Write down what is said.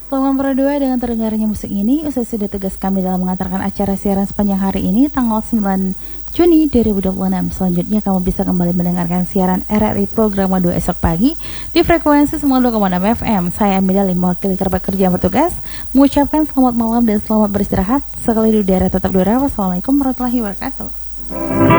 Selamat berdoa dengan terdengarnya musik ini. Usai sudah tugas kami dalam mengantarkan acara siaran sepanjang hari ini tanggal 9 Juni 2026. Selanjutnya kamu bisa kembali mendengarkan siaran RRI program 2 esok pagi di frekuensi 92,6 FM. Saya Amelia, mewakili kerabat kerja yang bertugas, mengucapkan selamat malam dan selamat beristirahat. Sekali di udara tetap udara. Wassalamualaikum warahmatullahi wabarakatuh.